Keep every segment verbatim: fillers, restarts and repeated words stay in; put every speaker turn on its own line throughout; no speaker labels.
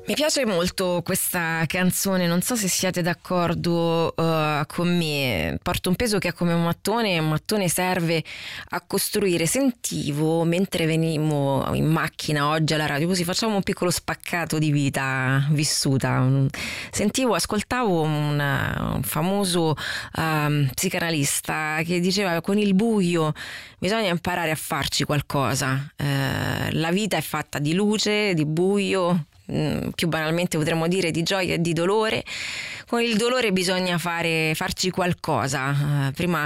Mi piace molto questa canzone, non so se siete d'accordo uh, con me. Porto un peso che è come un mattone e un mattone serve a costruire. Sentivo mentre venimmo in macchina oggi alla radio, così facciamo un piccolo spaccato di vita vissuta. Sentivo, ascoltavo una, un famoso uh, psicanalista che diceva: con il buio bisogna imparare a farci qualcosa. Uh, la vita è fatta di luce, di buio, più banalmente potremmo dire di gioia e di dolore. Con il dolore bisogna fare farci qualcosa. Uh, prima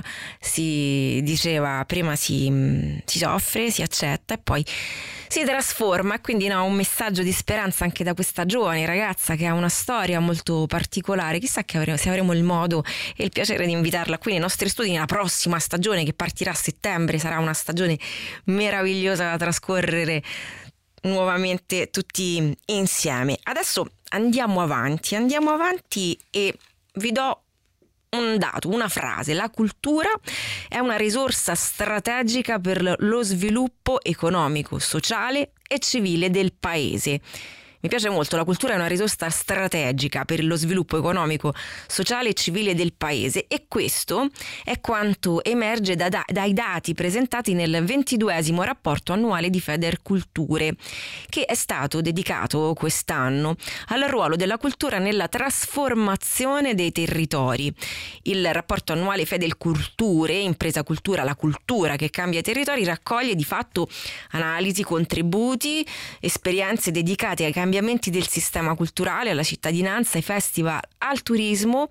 si diceva, prima si, si soffre, si accetta e poi si trasforma. E quindi no, un messaggio di speranza anche da questa giovane ragazza che ha una storia molto particolare. Chissà che avremo, se avremo il modo e il piacere di invitarla qui nei nostri studi nella prossima stagione, che partirà a settembre. Sarà una stagione meravigliosa da trascorrere nuovamente tutti insieme. Adesso andiamo avanti, andiamo avanti e vi do un dato, una frase. La cultura è una risorsa strategica per lo sviluppo economico, sociale e civile del paese. Mi piace molto, la cultura è una risorsa strategica per lo sviluppo economico, sociale e civile del paese, e questo è quanto emerge da, da, dai dati presentati nel ventiduesimo rapporto annuale di Federculture, che è stato dedicato quest'anno al ruolo della cultura nella trasformazione dei territori. Il rapporto annuale Federculture, impresa cultura, la cultura che cambia i territori, raccoglie di fatto analisi, contributi, esperienze dedicate ai cambiamenti del sistema culturale, alla cittadinanza, ai festival, al turismo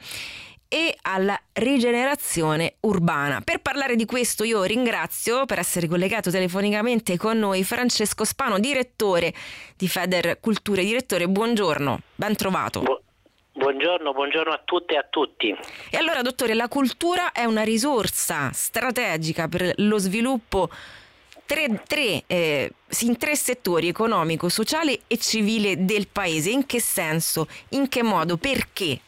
e alla rigenerazione urbana. Per parlare di questo io ringrazio, per essere collegato telefonicamente con noi, Francesco Spano, direttore di Federculture. Direttore, buongiorno, ben trovato. Bu-
buongiorno, buongiorno a tutte e a tutti.
E allora, dottore, la cultura è una risorsa strategica per lo sviluppo Tre, tre, eh, in tre settori: economico, sociale e civile del paese. In che senso? In che modo? Perché?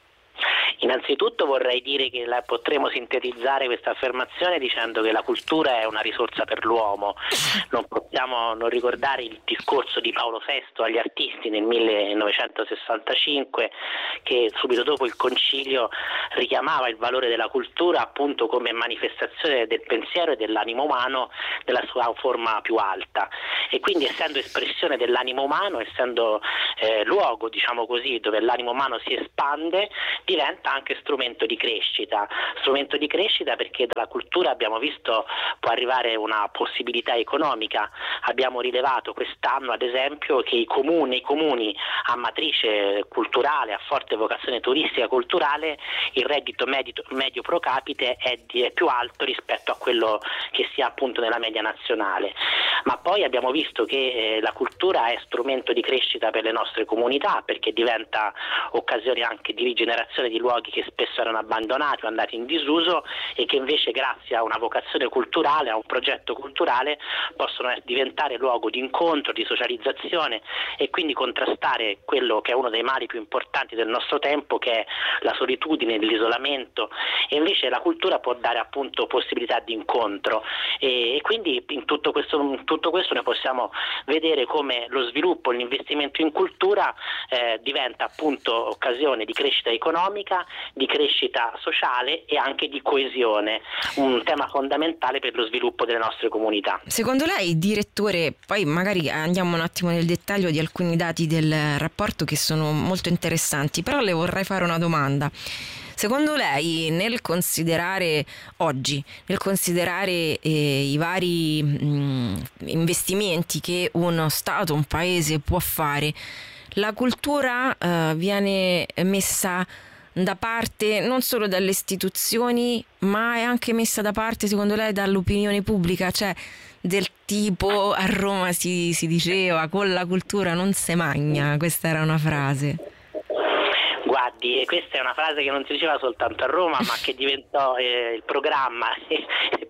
Innanzitutto vorrei dire che la potremo sintetizzare questa affermazione dicendo che la cultura è una risorsa per l'uomo. Non possiamo non ricordare il discorso di Paolo sesto agli artisti nel millenovecentosessantacinque, che subito dopo il concilio richiamava il valore della cultura appunto come manifestazione del pensiero e dell'animo umano nella sua forma più alta, e quindi essendo espressione dell'animo umano, essendo eh, luogo, diciamo così, dove l'animo umano si espande, diventa anche strumento di crescita, strumento di crescita perché dalla cultura, abbiamo visto, può arrivare una possibilità economica. Abbiamo rilevato quest'anno ad esempio che i comuni, i comuni a matrice culturale, a forte vocazione turistica culturale, il reddito medio, medio pro capite è, di, è più alto rispetto a quello che si ha appunto nella media nazionale. Ma poi abbiamo visto che eh, la cultura è strumento di crescita per le nostre comunità, perché diventa occasione anche di rigenerazione di luoghi che spesso erano abbandonati o andati in disuso, e che invece grazie a una vocazione culturale, a un progetto culturale, possono diventare luogo di incontro, di socializzazione, e quindi contrastare quello che è uno dei mali più importanti del nostro tempo, che è la solitudine, l'isolamento. E invece la cultura può dare appunto possibilità di incontro, e, e quindi in tutto questo, in tutto questo noi possiamo vedere come lo sviluppo, l'investimento in cultura eh, diventa appunto occasione di crescita economica, di crescita sociale e anche di coesione, un tema fondamentale per lo sviluppo delle nostre comunità.
Secondo lei, direttore, poi magari andiamo un attimo nel dettaglio di alcuni dati del rapporto che sono molto interessanti, però le vorrei fare una domanda. Secondo lei, nel considerare oggi, nel considerare eh, i vari mh, investimenti che uno Stato, un paese può fare, la cultura eh, viene messa da parte non solo dalle istituzioni, ma è anche messa da parte, secondo lei, dall'opinione pubblica? Cioè, del tipo, a Roma si, si diceva con la cultura non se magna, questa era una frase.
Guardi, questa è una frase che non si diceva soltanto a Roma, ma che diventò eh, il programma e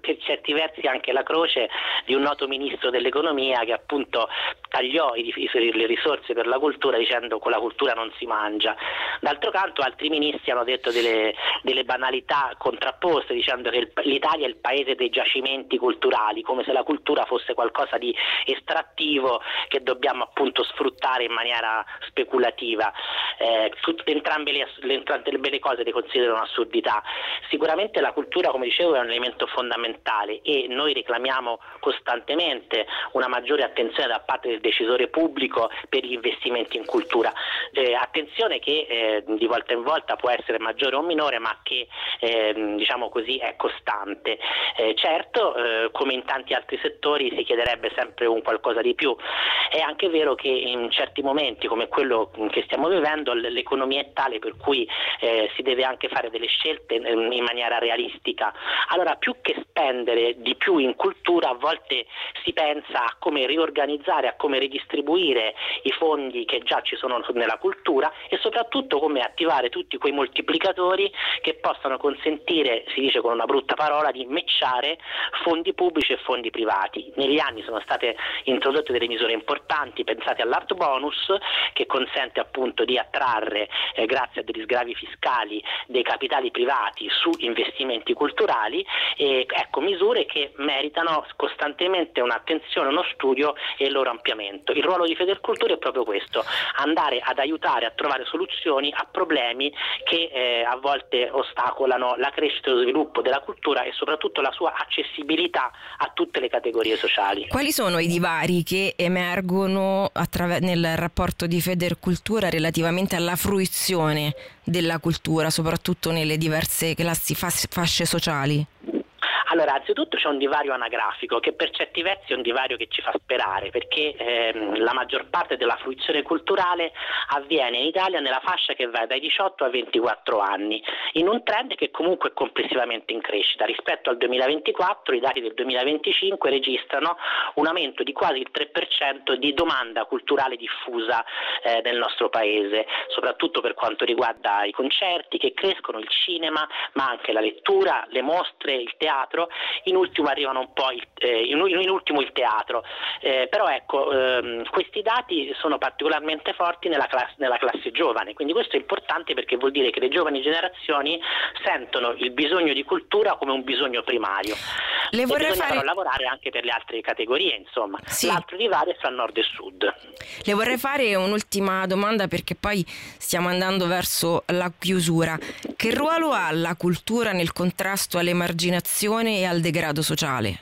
per certi versi anche la croce di un noto ministro dell'economia che appunto tagliò i, i, le risorse per la cultura dicendo con la cultura non si mangia. D'altro canto altri ministri hanno detto delle, delle banalità contrapposte dicendo che il, l'Italia è il paese dei giacimenti culturali, come se la cultura fosse qualcosa di estrattivo che dobbiamo appunto sfruttare in maniera speculativa. Eh, tutte, entrambe, le, le, entrambe le cose le considero un'assurdità. Sicuramente la cultura, come dicevo, è un elemento fondamentale e noi reclamiamo costantemente una maggiore attenzione da parte del decisore pubblico per gli investimenti in cultura. Eh, attenzione che eh, di volta in volta può essere maggiore o minore, ma che eh, diciamo così è costante. Eh, certo, eh, come in tanti altri settori si chiederebbe sempre un qualcosa di più. È anche vero che in certi momenti come quello che stiamo vivendo l'economia è tale per cui eh, si deve anche fare delle scelte in maniera realistica. Allora, più che spendere di più in cultura, a volte si pensa a come riorganizzare, a come ridistribuire i fondi che già ci sono nella cultura e soprattutto come attivare tutti quei moltiplicatori che possano consentire, si dice con una brutta parola, di matchare fondi pubblici e fondi privati. Negli anni sono state introdotte delle misure importanti, pensate all'art bonus che consente appunto di attrarre eh, grazie a degli sgravi fiscali dei capitali privati su investimenti culturali e ecco misure che meritano costantemente un'attenzione, uno studio e il loro ampliamento. Il ruolo di Federcultura è proprio questo, andare ad aiutare a trovare soluzioni a problemi che eh, a volte ostacolano la crescita e lo sviluppo della cultura e soprattutto la sua accessibilità a tutte le categorie sociali.
Quali sono i divari che emergono attraver- nel rapporto di Federcultura relativamente alla fruizione della cultura, soprattutto nelle diverse classi, fas- fasce sociali?
Allora, anzitutto c'è un divario anagrafico che per certi versi è un divario che ci fa sperare perché ehm, la maggior parte della fruizione culturale avviene in Italia nella fascia che va dai diciotto ai ventiquattro anni, in un trend che comunque è complessivamente in crescita. Rispetto al duemilaventiquattro i dati del duemilaventicinque registrano un aumento di quasi il tre per cento di domanda culturale diffusa eh, nel nostro paese, soprattutto per quanto riguarda i concerti che crescono, il cinema, ma anche la lettura, le mostre, il teatro. In ultimo arrivano un po' il, eh, in, in ultimo il teatro, eh, però ecco ehm, questi dati sono particolarmente forti nella classe, nella classe giovane, quindi questo è importante perché vuol dire che le giovani generazioni sentono il bisogno di cultura come un bisogno primario.
Le vorrei
e bisogna
fare...
però lavorare anche per le altre categorie, insomma.
Sì.
L'altro divario è fra nord e sud.
Le vorrei fare un'ultima domanda perché poi stiamo andando verso la chiusura. Che ruolo ha la cultura nel contrasto all'emarginazione e al degrado sociale?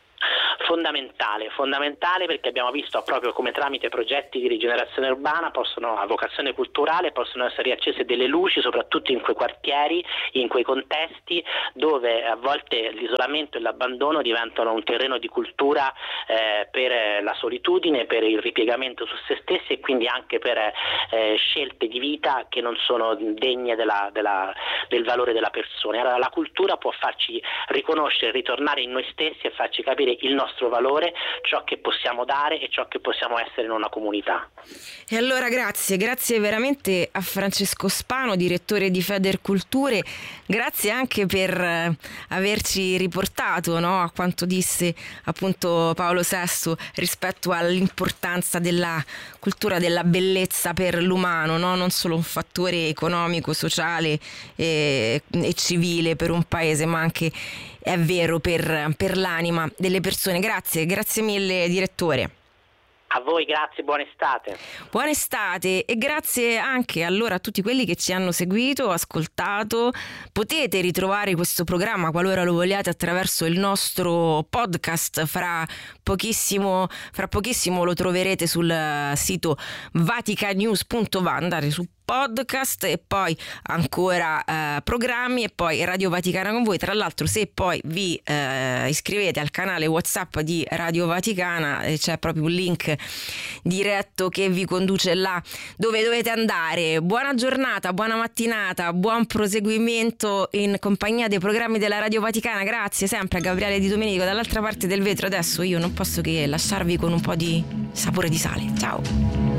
Fondamentale, fondamentale perché abbiamo visto proprio come tramite progetti di rigenerazione urbana possono, a vocazione culturale, possono essere riaccese delle luci soprattutto in quei quartieri, in quei contesti dove a volte l'isolamento e l'abbandono diventano un terreno di cultura eh, per la solitudine, per il ripiegamento su se stessi e quindi anche per eh, scelte di vita che non sono degne della, della, del valore della persona. Allora la cultura può farci riconoscere, ritornare in noi stessi e farci capire il nostro valore, ciò che possiamo dare e ciò che possiamo essere in una comunità.
E allora grazie, grazie veramente a Francesco Spano, direttore di Federculture, grazie anche per averci riportato, no, a quanto disse appunto Paolo sesto rispetto all'importanza della cultura, della bellezza per l'umano, no? Non solo un fattore economico, sociale e, e civile per un paese, ma anche è vero per, per l'anima delle persone. Grazie, grazie mille direttore.
A voi grazie, buona estate.
Buona estate e grazie anche allora a tutti quelli che ci hanno seguito, ascoltato. Potete ritrovare questo programma qualora lo vogliate attraverso il nostro podcast. Fra pochissimo, fra pochissimo lo troverete sul sito vaticanews punto va, andate su podcast e poi ancora eh, programmi e poi Radio Vaticana con voi. Tra l'altro, se poi vi eh, iscrivete al canale WhatsApp di Radio Vaticana eh, c'è proprio un link diretto che vi conduce là dove dovete andare. Buona giornata, buona mattinata, buon proseguimento in compagnia dei programmi della Radio Vaticana. Grazie sempre a Gabriele Di Domenico dall'altra parte del vetro. Adesso io non posso che lasciarvi con un po' di sapore di sale. Ciao.